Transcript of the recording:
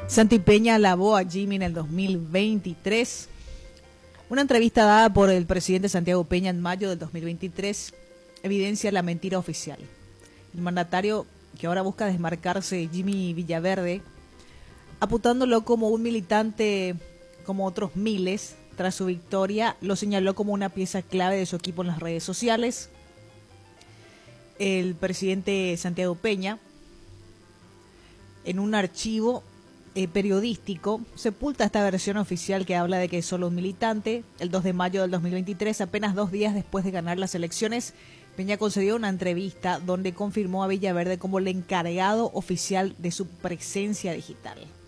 Santi Peña alabó a Jimmy en el 2023. Una entrevista dada por el presidente Santiago Peña en mayo del 2023 evidencia la mentira oficial. El mandatario, que ahora busca desmarcarse de Jimmy Villaverde, apuntándolo como un militante como otros miles, tras su victoria, lo señaló como una pieza clave de su equipo en las redes sociales. El presidente Santiago Peña, en un archivo periodístico, sepulta esta versión oficial que habla de que es solo un militante. El 2 de mayo del 2023, apenas 2 días después de ganar las elecciones, Peña concedió una entrevista donde confirmó a Villaverde como el encargado oficial de su presencia digital.